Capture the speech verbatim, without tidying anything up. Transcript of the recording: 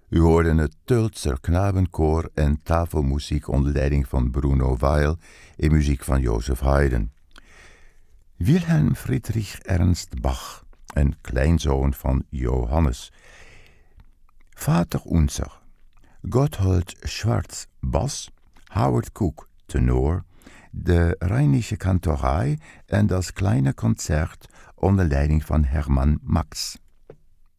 U hoorde het Tölzer Knabenkoor en tafelmuziek onder leiding van Bruno Weil in muziek van Joseph Haydn. Wilhelm Friedrich Ernst Bach, een kleinzoon van Johannes. Vater Unser, Gotthold Schwarz Bass, Howard Cook tenor, de Rheinische Kantorei en das kleine Konzert onder leiding van Hermann Max.